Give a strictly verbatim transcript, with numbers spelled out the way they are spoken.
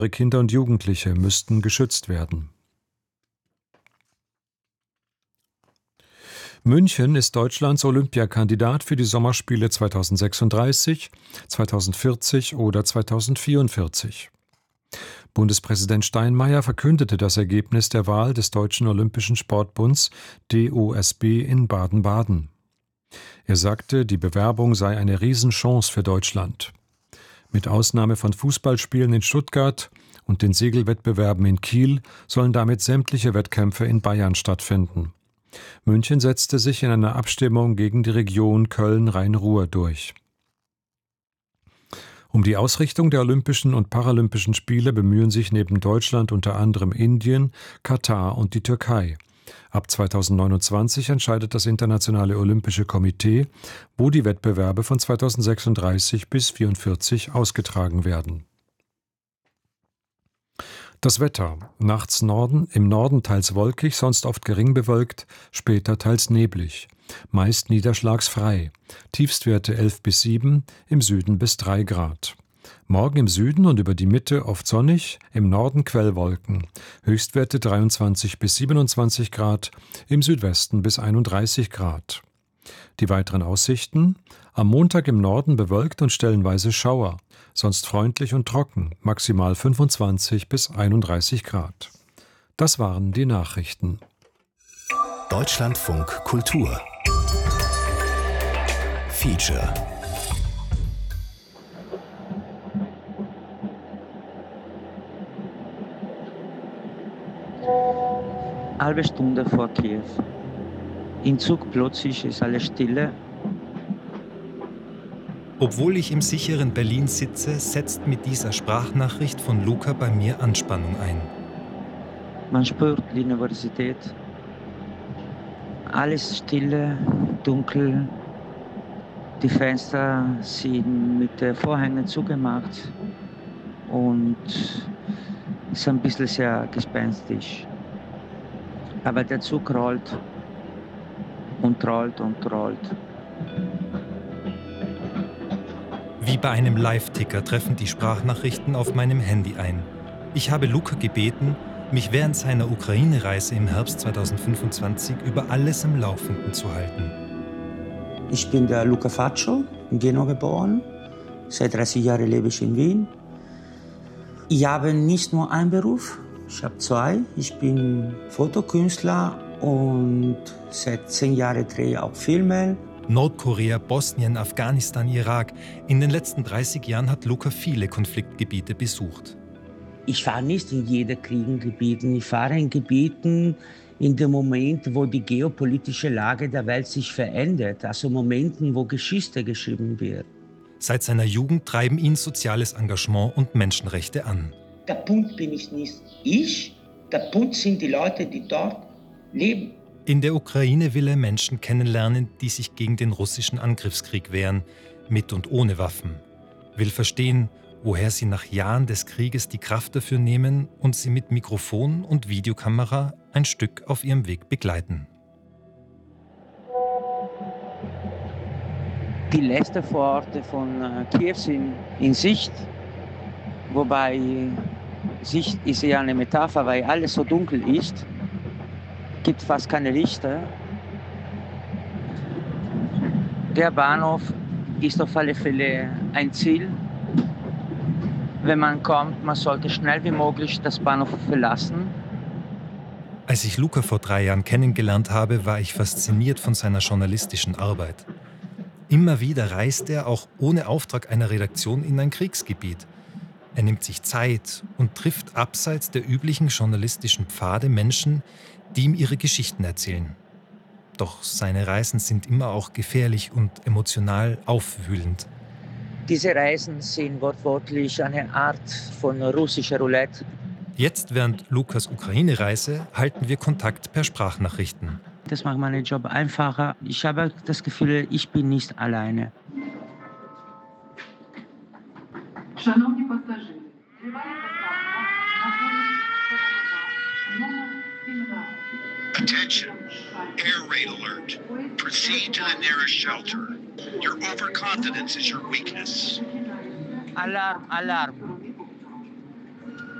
Kinder und Jugendliche müssten geschützt werden. München ist Deutschlands Olympiakandidat für die Sommerspiele zweitausendsechsunddreißig, zweitausendvierzig oder zweitausendvierundvierzig. Bundespräsident Steinmeier verkündete das Ergebnis der Wahl des Deutschen Olympischen Sportbunds D O S B in Baden-Baden. Er sagte, die Bewerbung sei eine Riesenchance für Deutschland. Mit Ausnahme von Fußballspielen in Stuttgart und den Segelwettbewerben in Kiel sollen damit sämtliche Wettkämpfe in Bayern stattfinden. München setzte sich in einer Abstimmung gegen die Region Köln-Rhein-Ruhr durch. Um die Ausrichtung der Olympischen und Paralympischen Spiele bemühen sich neben Deutschland unter anderem Indien, Katar und die Türkei. Ab zweitausendneunundzwanzig entscheidet das Internationale Olympische Komitee, wo die Wettbewerbe von zweitausendsechsunddreißig bis zweitausendvierundvierzig ausgetragen werden. Das Wetter. Nachts Norden, im Norden teils wolkig, sonst oft gering bewölkt, später teils neblig. Meist niederschlagsfrei. Tiefstwerte elf bis sieben, im Süden bis drei Grad. Morgen im Süden und über die Mitte oft sonnig, im Norden Quellwolken. Höchstwerte dreiundzwanzig bis siebenundzwanzig Grad, im Südwesten bis einunddreißig Grad. Die weiteren Aussichten: am Montag im Norden bewölkt und stellenweise Schauer, sonst freundlich und trocken, maximal fünfundzwanzig bis einunddreißig Grad. Das waren die Nachrichten. Deutschlandfunk Kultur Feature. Halbe Stunde vor Kiew. Im Zug plötzlich ist alles stille. Obwohl ich im sicheren Berlin sitze, setzt mit dieser Sprachnachricht von Luca bei mir Anspannung ein. Man spürt die Universität. Alles stille, dunkel. Die Fenster sind mit den Vorhängen zugemacht und ist ein bisschen sehr gespenstisch. Aber der Zug rollt und rollt und rollt. Wie bei einem Live-Ticker treffen die Sprachnachrichten auf meinem Handy ein. Ich habe Luca gebeten, mich während seiner Ukraine-Reise im Herbst zweitausendfünfundzwanzig über alles am Laufenden zu halten. Ich bin der Luca Faccio, in Genua geboren. Seit dreißig Jahren lebe ich in Wien. Ich habe nicht nur einen Beruf, ich habe zwei. Ich bin Fotokünstler und seit zehn Jahren drehe ich auch Filme. Nordkorea, Bosnien, Afghanistan, Irak. In den letzten dreißig Jahren hat Luca viele Konfliktgebiete besucht. Ich fahre nicht in jede Kriegsgebieten. Ich fahre in Gebieten in dem Moment, wo die geopolitische Lage der Welt sich verändert. Also Momenten, wo Geschichte geschrieben wird. Seit seiner Jugend treiben ihn soziales Engagement und Menschenrechte an. Der Punkt bin ich nicht ich. Der Punkt sind die Leute, die dort leben. In der Ukraine will er Menschen kennenlernen, die sich gegen den russischen Angriffskrieg wehren, mit und ohne Waffen. Will verstehen, woher sie nach Jahren des Krieges die Kraft dafür nehmen und sie mit Mikrofon und Videokamera ein Stück auf ihrem Weg begleiten. Die letzten Vororte von Kiew sind in Sicht, wobei Sicht ist ja eine Metapher, weil alles so dunkel ist. Es gibt fast keine Lichter. Der Bahnhof ist auf alle Fälle ein Ziel. Wenn man kommt, man sollte schnell wie möglich das Bahnhof verlassen. Als ich Luca vor drei Jahren kennengelernt habe, war ich fasziniert von seiner journalistischen Arbeit. Immer wieder reist er, auch ohne Auftrag einer Redaktion, in ein Kriegsgebiet. Er nimmt sich Zeit und trifft abseits der üblichen journalistischen Pfade Menschen, die ihm ihre Geschichten erzählen. Doch seine Reisen sind immer auch gefährlich und emotional aufwühlend. Diese Reisen sind wortwörtlich eine Art von russischer Roulette. Jetzt während Lukas Ukraine-Reise halten wir Kontakt per Sprachnachrichten. Das macht meinen Job einfacher. Ich habe das Gefühl, ich bin nicht alleine. Attention, air raid alert. Proceed to the nearest shelter. Your overconfidence is your weakness. Alarm, Alarm.